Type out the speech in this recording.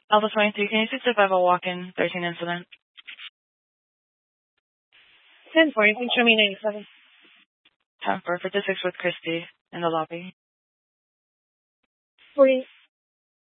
Alpha 23, can you speak to 50 walk-in 13 incident? 10-4, please show me 97. 10-4, 56 with Christy in the lobby. 40.